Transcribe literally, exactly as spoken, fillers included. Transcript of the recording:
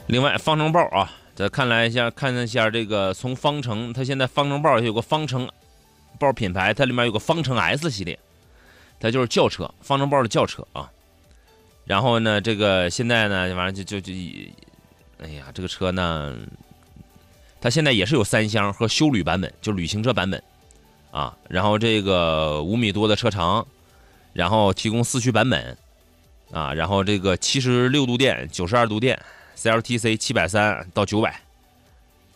另外，方程豹啊，再看来一下，看一下这个从方程，它现在方程豹有个方程豹品牌，它里面有个方程 S 系列，它就是轿车，方程豹的轿车啊。然后呢，这个现在呢，完了就就就，哎呀，这个车呢，它现在也是有三厢和休旅版本，就旅行车版本啊。然后这个五米多的车长，然后提供四驱版本啊，然后这个七十六度电、九十二度电 ，C L T C 七百三到九百